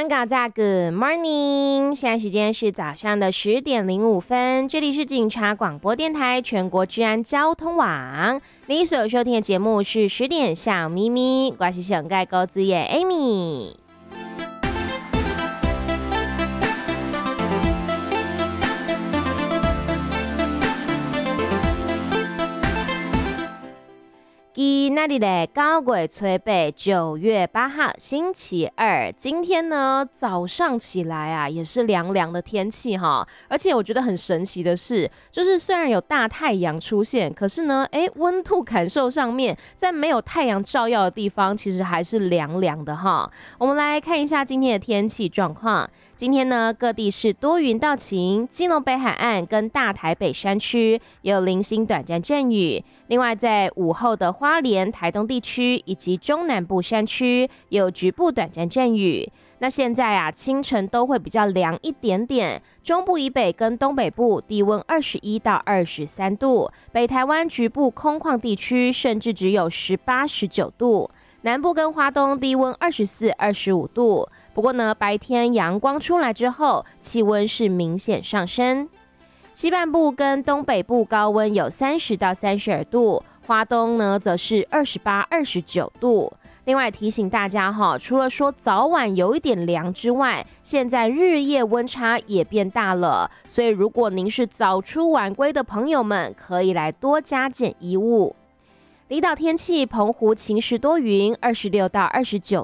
香港在 Good Morning， 现在时间是早上的10:05，这里是警察广播电台全国治安交通网。你所收听的节目是10点小咪咪，我是上盖高子叶 Amy。今天的9月初8 9月8号星期二，今天呢早上起来啊也是凉凉的天气哈，而且我觉得很神奇的是，就是虽然有大太阳出现，可是呢温度感受上面，在没有太阳照耀的地方，其实还是凉凉的哈。我们来看一下今天的天气状况。今天呢，各地是多云到晴，基隆北海岸跟大台北山区也有零星短暂阵雨。另外，在午后的花莲、台东地区以及中南部山区也有局部短暂阵雨。那现在啊，清晨都会比较凉一点点，中部以北跟东北部低温21到23度，北台湾局部空旷地区甚至只有18、19度。南部跟花东低温24、25度，不过呢，白天阳光出来之后，气温是明显上升。西半部跟东北部高温有30到32度，花东呢则是28、29度。另外提醒大家哈，除了说早晚有一点凉之外，现在日夜温差也变大了，所以如果您是早出晚归的朋友们，可以来多加件衣物。离岛天气，澎湖晴时多云，26到29